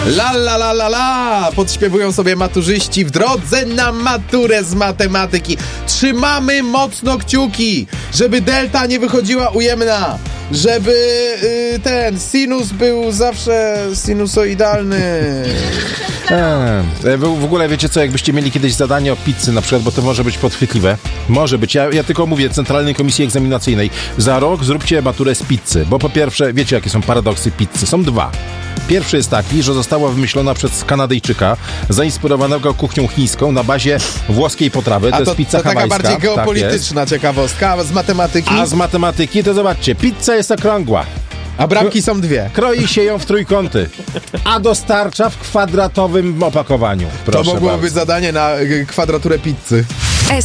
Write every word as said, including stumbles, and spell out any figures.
La la la la la! Podśpiewują sobie maturzyści w drodze na maturę z matematyki. Trzymamy mocno kciuki, żeby delta nie wychodziła ujemna, żeby y, ten sinus był zawsze sinusoidalny. Eee, w ogóle wiecie co, jakbyście mieli kiedyś zadanie o pizzy na przykład, bo to może być podchwytliwe. Może być. Ja, ja tylko mówię Centralnej Komisji Egzaminacyjnej. Za rok zróbcie maturę z pizzy, bo po pierwsze, wiecie jakie są paradoksy pizzy? Są dwa. Pierwszy jest taki, że została wymyślona przez Kanadyjczyka, zainspirowanego kuchnią chińską na bazie włoskiej potrawy. To, A to jest pizza to taka hawajska. bardziej geopolityczna tak ciekawostka. Z matematyki? A z matematyki to zobaczcie, pizza jest okrągła. A bramki są dwie. Kroi się ją w trójkąty, a dostarcza w kwadratowym opakowaniu. Proszę to mogłoby być bardzo. zadanie na y, kwadraturę pizzy.